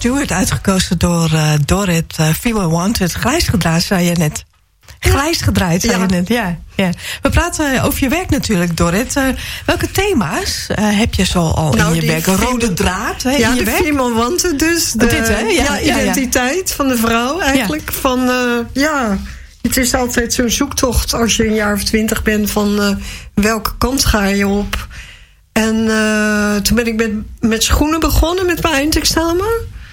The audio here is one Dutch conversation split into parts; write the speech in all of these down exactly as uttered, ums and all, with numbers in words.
Stewart, uitgekozen door uh, Dorrit. Uh, Feel Wanted. Grijs gedraaid, zei je net. Grijs gedraaid, zei ja. je net. Ja, ja. We praten over je werk natuurlijk, Dorrit. Uh, welke thema's uh, heb je zo al nou, in je werk? Een rode draad hè, ja, in je de werk? Female Wanted dus. De Dit, hè? Ja, ja, identiteit ja, ja. van de vrouw eigenlijk. Ja. Van, uh, ja... Het is altijd zo'n zoektocht als je een jaar of twintig bent van uh, welke kant ga je op. En uh, toen ben ik met, met schoenen begonnen met mijn eindexamen.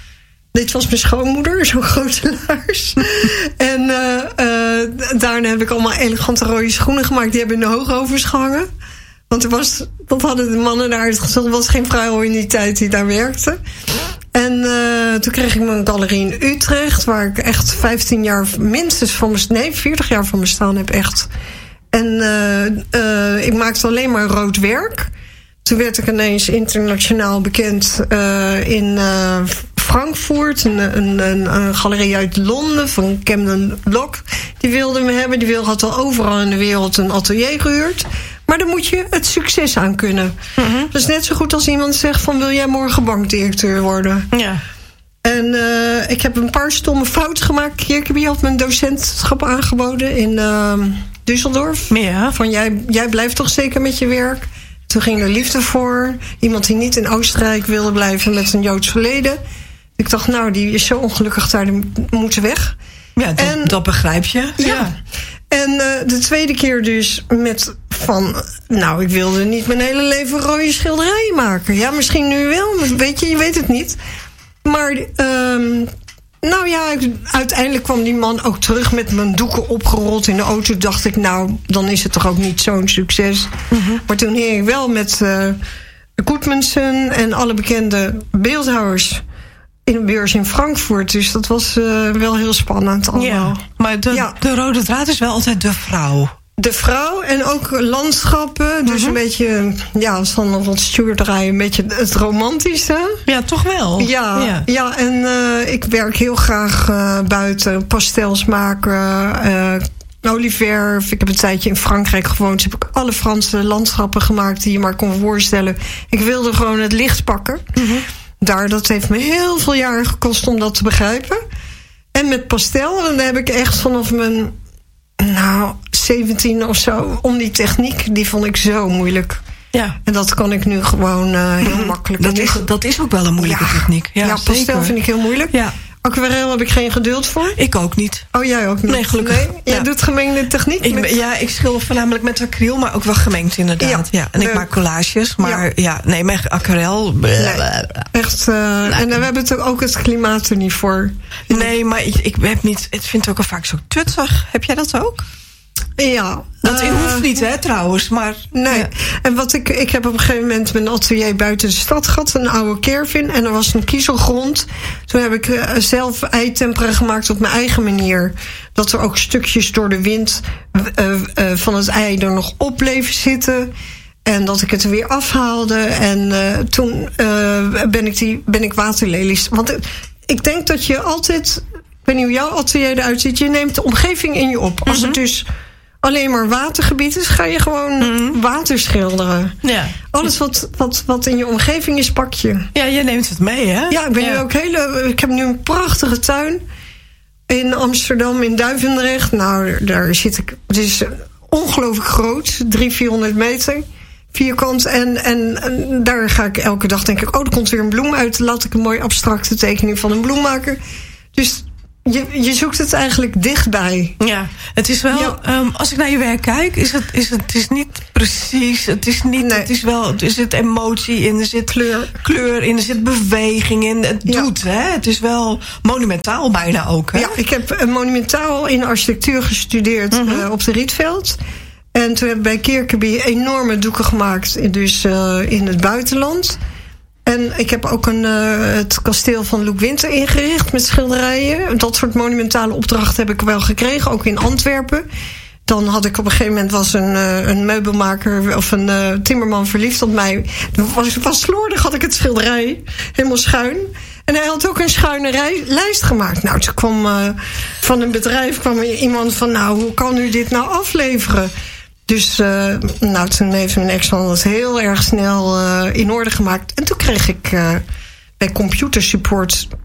Dit was mijn schoonmoeder, zo'n grote laars. En uh, uh, daarna heb ik allemaal elegante rode schoenen gemaakt. Die hebben in de hoogovers gehangen. Want er was, dat hadden de mannen daar uitgezocht. Er was geen vrouw in die tijd die daar werkte. En uh, toen kreeg ik mijn galerie in Utrecht, waar ik echt vijftien jaar minstens van mijn, nee, veertig jaar van bestaan heb echt. En uh, uh, ik maakte alleen maar rood werk. Toen werd ik ineens internationaal bekend uh, in uh, Frankfurt. Een, een, een, een galerie uit Londen van Camden Lock. Die wilde me hebben. Die wilde, had al overal in de wereld een atelier gehuurd. Maar dan moet je het succes aan kunnen. Mm-hmm. Dat is net zo goed als iemand zegt van wil jij morgen bankdirecteur worden? Ja. En uh, ik heb een paar stomme fouten gemaakt. Kirkeby had mijn docentschap aangeboden in uh, Düsseldorf. Ja. Van jij, jij blijft toch zeker met je werk? Toen ging er liefde voor. Iemand die niet in Oostenrijk wilde blijven met een Joods verleden. Ik dacht, nou, die is zo ongelukkig daar, die moet weg. Ja, dat, en, dat begrijp je. Ja. ja. En uh, de tweede keer dus met van... Nou, ik wilde niet mijn hele leven rode schilderijen maken. Ja, misschien nu wel, maar weet je, je weet het niet. Maar, um, nou ja, uiteindelijk kwam die man ook terug met mijn doeken opgerold in de auto. Dacht ik, nou, dan is het toch ook niet zo'n succes. Mm-hmm. Maar toen hing ik wel met uh, Goodmanson en alle bekende beeldhouwers in een beurs in Frankfurt. Dus dat was uh, wel heel spannend allemaal. Ja, maar de, ja. de rode draad is wel altijd de vrouw. De vrouw en ook landschappen. Dus mm-hmm. een beetje, ja, als dan nog wat Stewart draaien, een beetje het romantische. Ja, toch wel. Ja, ja. ja en uh, ik werk heel graag uh, buiten. Pastels maken, uh, olieverf. Ik heb een tijdje in Frankrijk gewoond. Dus heb ik alle Franse landschappen gemaakt die je maar kon voorstellen. Ik wilde gewoon het licht pakken. Mm-hmm. Daar, dat heeft me heel veel jaar gekost om dat te begrijpen. En met pastel, dan heb ik echt vanaf mijn, nou, zeventien of zo, om die techniek, die vond ik zo moeilijk. Ja. En dat kan ik nu gewoon uh, heel mm-hmm. makkelijk. Dat is, dat is ook wel een moeilijke ja. techniek. Ja, ja pastel zeker. Vind ik heel moeilijk. Ja. Aquarel heb ik geen geduld voor. Ik ook niet. Oh, jij ook niet? Nee, gelukkig. Nee? Jij ja. doet gemengde techniek? Ik, met... Ja, ik schilder voornamelijk met acryl, maar ook wel gemengd inderdaad. Ja. Ja. En ik uh, maak collages, maar ja, ja nee, met aquarel. Nee, echt. Uh, nou, en we hebben het ook het klimaat er niet voor. Nee, maar ik, ik heb niet. Ik vind het ook al vaak zo tuttig. Heb jij dat ook? Ja. Dat uh, hoeft niet, hè, trouwens, maar... Nee, ja. En wat ik... Ik heb op een gegeven moment mijn atelier buiten de stad gehad, een oude caravan, en er was een kiezelgrond. Toen heb ik uh, zelf eitempera gemaakt op mijn eigen manier. Dat er ook stukjes door de wind uh, uh, van het ei er nog op bleven zitten. En dat ik het er weer afhaalde. En uh, toen uh, ben ik die ben ik waterlelies. Want uh, ik denk dat je altijd... Ik weet niet hoe jouw atelier eruit ziet. Je neemt de omgeving in je op. Als mm-hmm. het dus alleen maar watergebied is, ga je gewoon mm-hmm. water schilderen. Ja. Alles wat, wat, wat in je omgeving is, pak je. Ja, je neemt het mee, hè? Ja, ik ben ja. nu ook hele. Ik heb nu een prachtige tuin in Amsterdam, in Duivendrecht. Nou, daar zit ik. Het is ongelooflijk groot, driehonderd, vierhonderd meter. Vierkant. En, en, en daar ga ik elke dag, denk ik, oh, er komt weer een bloem uit. Laat ik een mooie abstracte tekening van een bloem maken. Dus je, je zoekt het eigenlijk dichtbij. Ja, het is wel, ja. um, als ik naar je werk kijk, is het, is het, het is niet precies, het is niet, nee. het is wel, er zit emotie in, er zit kleur, kleur in, er zit beweging in, het ja. doet, hè? Het is wel monumentaal bijna ook, hè? Ja, ik heb uh, monumentaal in architectuur gestudeerd mm-hmm. uh, op de Rietveld. En toen heb ik bij Kirkeby enorme doeken gemaakt, dus uh, in het buitenland. En ik heb ook een, uh, het kasteel van Loek Winter ingericht met schilderijen. Dat soort monumentale opdrachten heb ik wel gekregen, ook in Antwerpen. Dan had ik op een gegeven moment was een, uh, een meubelmaker of een uh, timmerman verliefd op mij. Was, was slordig, had ik het schilderij helemaal schuin. En hij had ook een schuine rij, lijst gemaakt. Nou, toen kwam uh, van een bedrijf kwam iemand van, nou, hoe kan u dit nou afleveren? Dus uh, nou, toen heeft mijn ex-man dat heel erg snel uh, in orde gemaakt. En toen kreeg ik uh, bij Computer Support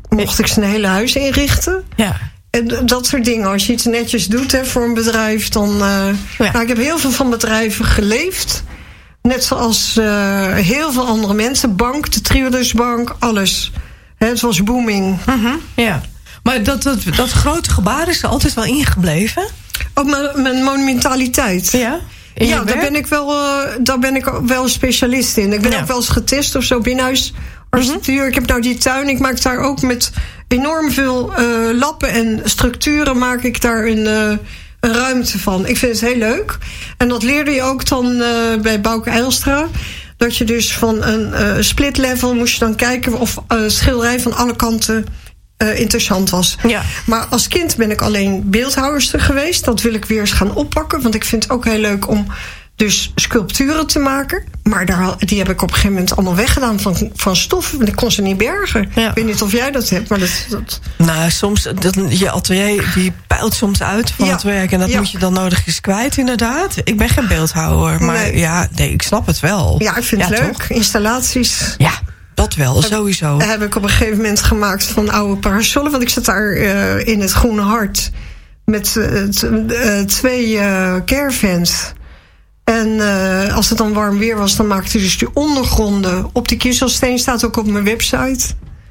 mocht ik zijn hele huis inrichten. Ja. En dat soort dingen. Als je iets netjes doet hè, voor een bedrijf, dan... Uh, ja. Nou, ik heb heel veel van bedrijven geleefd. Net zoals uh, heel veel andere mensen. Bank, de Triodosbank, alles. Hè, het was booming. Mm-hmm. Ja. Maar dat, dat, dat grote gebaar is er altijd wel ingebleven? Ook mijn, mijn monumentaliteit. Ja, ja daar, ben ik wel, uh, daar ben ik wel specialist in. Ik ben ja. ook wel eens getest of zo binnenhuis architectuur. Mm-hmm. Ik heb nou die tuin. Ik maak daar ook met enorm veel uh, lappen en structuren maak ik daar een, uh, een ruimte van. Ik vind het heel leuk. En dat leerde je ook dan uh, bij Bouke Ijlstra. Dat je dus van een uh, split level moest je dan kijken of uh, schilderij van alle kanten Uh, interessant was. Ja. Maar als kind ben ik alleen beeldhouwerster geweest. Dat wil ik weer eens gaan oppakken. Want ik vind het ook heel leuk om dus sculpturen te maken. Maar daar, die heb ik op een gegeven moment allemaal weggedaan van, van stof. Ik kon ze niet bergen. Ja. Ik weet niet of jij dat hebt. Maar dat, dat... Nou, soms, dat, je atelier die peilt soms uit van ja. het werk. En dat ja. moet je dan nodig eens kwijt, inderdaad. Ik ben geen beeldhouwer. Maar nee. ja, nee, ik snap het wel. Ja, ik vind ja, het leuk. Toch? Installaties. Ja. Dat wel, sowieso. Heb, heb ik op een gegeven moment gemaakt van oude parasollen. Want ik zat daar uh, in het Groene Hart. Met uh, t, uh, twee uh, caravans. En uh, als het dan warm weer was, dan maakte ik dus die ondergronden op die kiezelsteen. Staat ook op mijn website.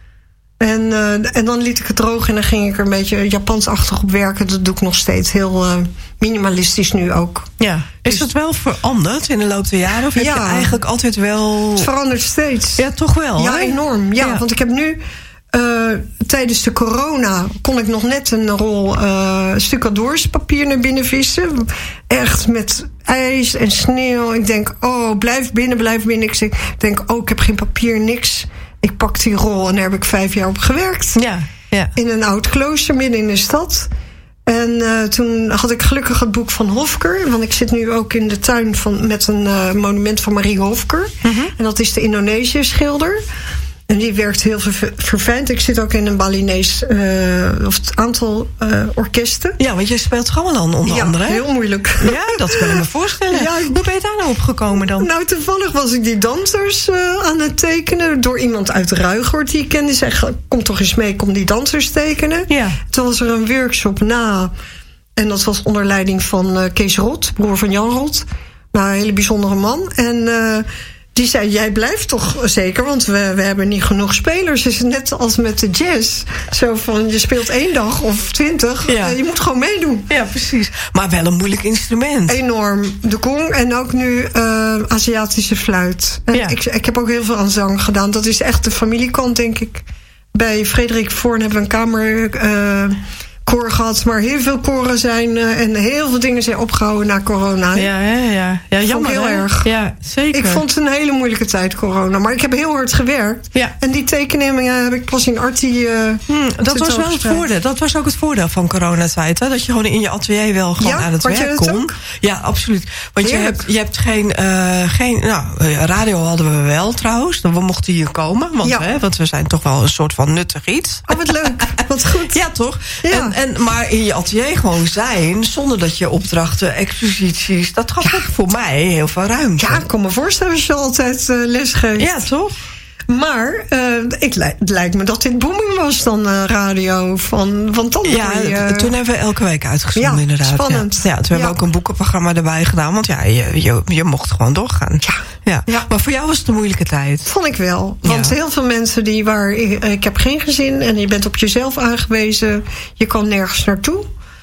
En, uh, en dan liet ik het droog en dan ging ik er een beetje Japansachtig op werken. Dat doe ik nog steeds heel uh, minimalistisch nu ook. Ja. Is dus, dat wel veranderd in de loop der jaren? Of heb ja, je eigenlijk altijd wel... Het verandert steeds. Ja, toch wel? Ja, hè? enorm. Ja, ja, want ik heb nu... Uh, tijdens de corona kon ik nog net een rol uh, stucadoorspapier naar binnen vissen. Echt met ijs en sneeuw. Ik denk, oh, blijf binnen, blijf binnen. Ik denk, oh, ik heb geen papier, niks. Ik pak die rol en daar heb ik vijf jaar op gewerkt. Ja, ja. In een oud klooster midden in de stad. En uh, toen had ik gelukkig het boek van Hofker. Want ik zit nu ook in de tuin van, met een uh, monument van Marie Hofker. Mm-hmm. En dat is de Indonesië schilder. En die werkt heel ver- verfijnd. Ik zit ook in een Balinese, uh, of het aantal uh, orkesten. Ja, want je speelt gamelan onder ja, andere. Ja, heel moeilijk. Ja, dat kan ik me voorstellen. Ja, hoe ben je daar nou opgekomen dan? Nou, toevallig was ik die dansers uh, aan het tekenen. Door iemand uit Ruigoord die ik kende. Die zei, kom toch eens mee, kom die dansers tekenen. Ja. Toen was er een workshop na. En dat was onder leiding van uh, Kees Rot, broer van Jan Rot. Nou, een hele bijzondere man. En... Uh, die zei, jij blijft toch zeker, want we, we hebben niet genoeg spelers. Het is net als met de jazz. Zo van, je speelt één dag of twintig. Ja. Je moet gewoon meedoen. Ja, precies. Maar wel een moeilijk instrument. Enorm. De gong en ook nu uh, Aziatische fluit. En ja. ik, ik heb ook heel veel aan zang gedaan. Dat is echt de familiekant, denk ik. Bij Frederik Voorn hebben we een kamer... Uh, koor gehad, maar heel veel koren zijn uh, en heel veel dingen zijn opgehouden na corona. Ja, ja, ja. ja jammer, heel hè? erg. Ja, zeker. Ik vond het een hele moeilijke tijd, corona. Maar ik heb heel hard gewerkt. Ja. En die tekeningen heb ik pas in Artie uh, hmm, dat was wel het voordeel. Dat was ook het voordeel van coronatijd. Hè? Dat je gewoon in je atelier wel gewoon ja, aan het werk kon. Ook? Ja, absoluut. Want je hebt, je hebt geen... Uh, geen nou, radio hadden we wel trouwens. We mochten hier komen. Want, ja. hè, want we zijn toch wel een soort van nuttig iets. Oh, wat leuk. Wat goed. Ja, toch? Ja. En, En, maar in je atelier gewoon zijn, zonder dat je opdrachten, exposities, dat gaf ja. voor mij heel veel ruimte. Ja, ik kan me voorstellen als je altijd uh, les geeft. Ja, toch? Maar uh, ik, het lijkt me dat dit booming was dan uh, radio. Van, van dan ja, je, uh... toen hebben we elke week uitgezonden ja, inderdaad. Spannend. Ja, ja toen hebben ja. we ook een boekenprogramma erbij gedaan. Want ja, je, je, je mocht gewoon doorgaan. Ja. Ja. Ja. Maar voor jou was het een moeilijke tijd. Vond ik wel. Want ja. heel veel mensen die waar... Ik, ik heb geen gezin en je bent op jezelf aangewezen. Je kan nergens naartoe.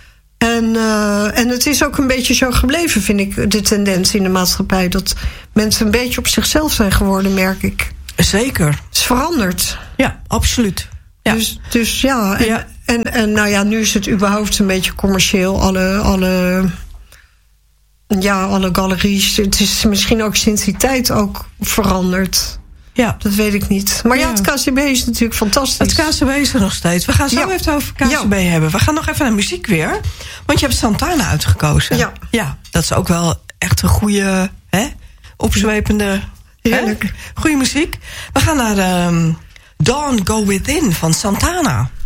En, uh, en het is ook een beetje zo gebleven, vind ik, de tendens in de maatschappij. Dat mensen een beetje op zichzelf zijn geworden, merk ik. Zeker. Het is veranderd. Ja, absoluut. Ja. Dus, dus ja, en, ja. En, en nou ja, nu is het überhaupt een beetje commercieel. Alle, alle, ja, alle galeries. Het is misschien ook sinds die tijd ook veranderd. Ja. Dat weet ik niet. Maar ja, ja, het K C B is natuurlijk fantastisch. Het K C B is er nog steeds. We gaan zo ja. even over K C B ja. hebben. We gaan nog even naar muziek weer. Want je hebt Santana uitgekozen. Ja. Ja, dat is ook wel echt een goede, hè, opzwepende... Heerlijk. Goeie muziek. We gaan naar um, Dawn Go Within van Santana.